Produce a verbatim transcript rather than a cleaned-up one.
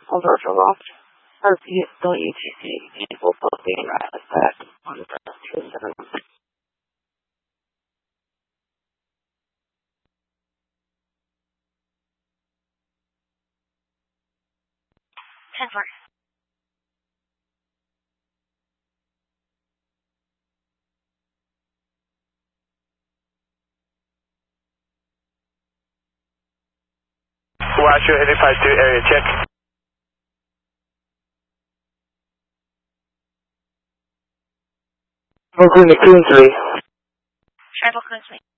Alberta Loft. Or you don't U T C, people both being right like that on the two seven one. Ten four. Roger, eight five two area check. Oakland to Coonsley. Travel Coonsley.